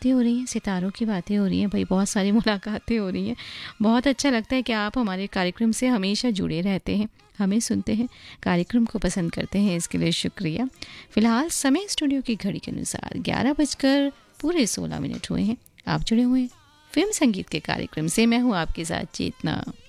बातें हो रही हैं, सितारों की बातें हो रही हैं, भाई बहुत सारी मुलाकातें हो रही हैं। बहुत अच्छा लगता है कि आप हमारे कार्यक्रम से हमेशा जुड़े रहते हैं, हमें सुनते हैं, कार्यक्रम को पसंद करते हैं, इसके लिए शुक्रिया। फ़िलहाल समय स्टूडियो की घड़ी के अनुसार 11:16 हुए हैं। आप जुड़े हुए हैं फिल्म संगीत के कार्यक्रम से। मैं हूँ आपके साथ चेतना।